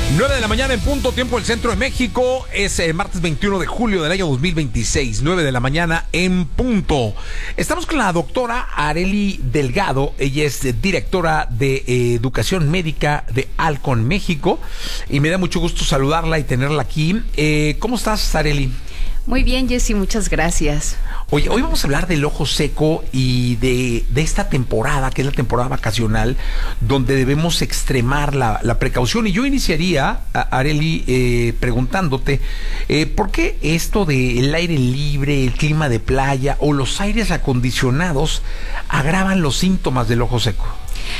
9 de la mañana en punto, tiempo del centro de México. Es martes 21 de julio del año 2026, 9 de la mañana en punto. Estamos con la doctora Arely Delgado. Ella es directora de Educación Médica de Alcon México. Y me da mucho gusto saludarla y tenerla aquí. ¿Cómo estás, Arely? Muy bien, Jessy, muchas gracias. Oye, hoy vamos a hablar del ojo seco y de esta temporada, que es la temporada vacacional, donde debemos extremar la precaución. Y yo iniciaría, Arely, preguntándote, ¿por qué esto del aire libre, el clima de playa o los aires acondicionados agravan los síntomas del ojo seco?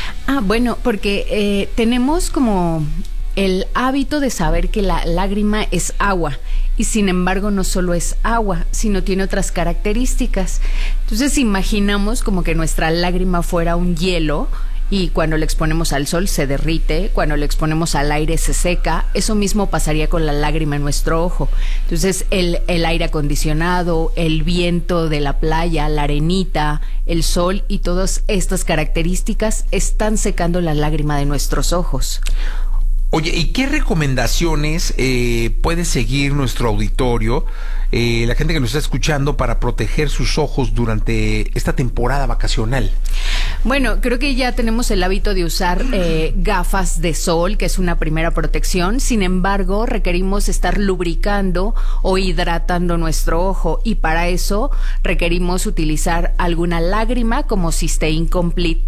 Bueno, porque tenemos como el hábito de saber que la lágrima es agua. Y sin embargo no solo es agua, sino tiene otras características. Entonces imaginamos como que nuestra lágrima fuera un hielo y cuando le exponemos al sol se derrite, cuando le exponemos al aire se seca. Eso mismo pasaría con la lágrima en nuestro ojo. Entonces el aire acondicionado, el viento de la playa, la arenita, el sol y todas estas características están secando la lágrima de nuestros ojos. Oye, ¿y qué recomendaciones puede seguir nuestro auditorio, la gente que nos está escuchando, para proteger sus ojos durante esta temporada vacacional? Bueno, creo que ya tenemos el hábito de usar gafas de sol, que es una primera protección. Sin embargo, requerimos estar lubricando o hidratando nuestro ojo y para eso requerimos utilizar alguna lágrima como Cysteine Complete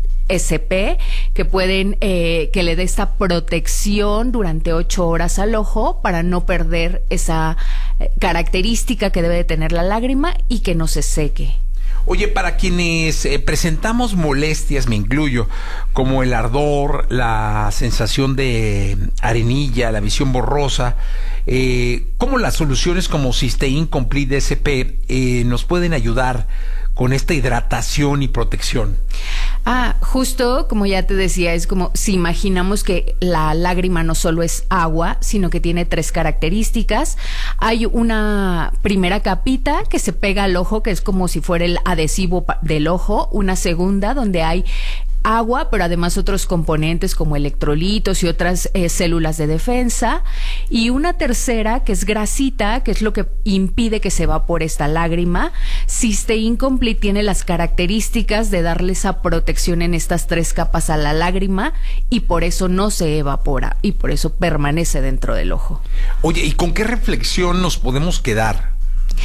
SP, que pueden que le dé esta protección durante 8 horas al ojo para no perder esa característica que debe de tener la lágrima y que no se seque. Oye, para quienes presentamos molestias, me incluyo, como el ardor, la sensación de arenilla, la visión borrosa, ¿cómo las soluciones como Cysteine Complete SP nos pueden ayudar con esta hidratación y protección? Justo como ya te decía, es como si imaginamos que la lágrima no solo es agua, sino que tiene 3 características. Hay una primera capita que se pega al ojo, que es como si fuera el adhesivo del ojo. Una segunda donde hay agua, pero además otros componentes como electrolitos y otras células de defensa, y una tercera que es grasita, que es lo que impide que se evapore esta lágrima. Cysteine Complete tiene las características de darle esa protección en estas 3 capas a la lágrima y por eso no se evapora y por eso permanece dentro del ojo. Oye, ¿y con qué reflexión nos podemos quedar?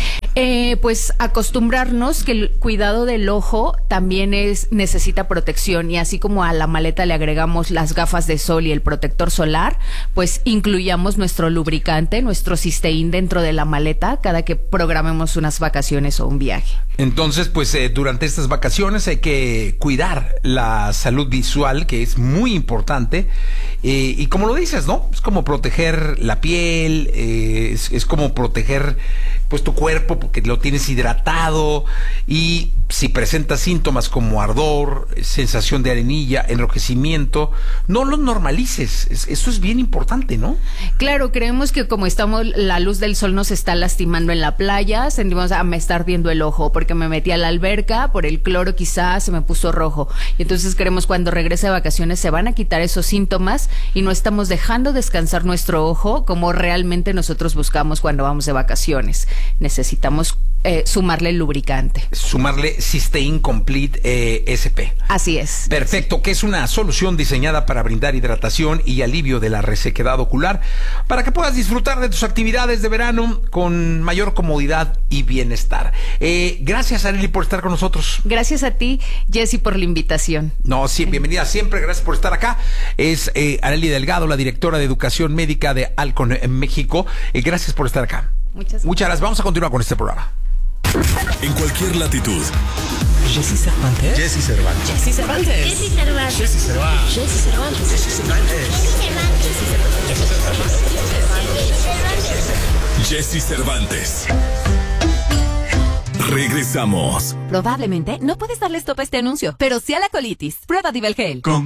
Pues acostumbrarnos que el cuidado del ojo también necesita protección, y así como a la maleta le agregamos las gafas de sol y el protector solar, pues incluyamos nuestro lubricante, nuestro Cysteine dentro de la maleta cada que programemos unas vacaciones o un viaje. Entonces, pues durante estas vacaciones hay que cuidar la salud visual, que es muy importante, y como lo dices, ¿no? Es como proteger la piel, es como proteger pues tu cuerpo, porque lo tienes hidratado, y si presentas síntomas como ardor, sensación de arenilla, enrojecimiento, no los normalices. Eso es bien importante, ¿no? Claro, creemos que como estamos, la luz del sol nos está lastimando en la playa, sentimos, me está ardiendo el ojo porque me metí a la alberca, por el cloro quizás se me puso rojo, y entonces creemos cuando regrese de vacaciones se van a quitar esos síntomas y no estamos dejando descansar nuestro ojo como realmente nosotros buscamos cuando vamos de vacaciones. Necesitamos sumarle el lubricante. Sumarle Cysteine Complete SP. Así es. Perfecto, que es una solución diseñada para brindar hidratación y alivio de la resequedad ocular, para que puedas disfrutar de tus actividades de verano con mayor comodidad y bienestar. Gracias, Arely, por estar con nosotros. Gracias a ti, Jessy, por la invitación. No, sí, bienvenida siempre, gracias por estar acá. Es Arely Delgado, la directora de Educación Médica de Alcon en México. Gracias por estar acá. Muchas gracias. Vamos a continuar con este programa. En cualquier latitud. Jessy Cervantes. Jessy Cervantes. Jessy Cervantes. Jessy Cervantes. Jessy Cervantes. Jessy Cervantes. Jessy Cervantes. Jessy Cervantes. Regresamos. Probablemente no puedes darle stop a este anuncio, pero sí a la colitis. Prueba Divelgel.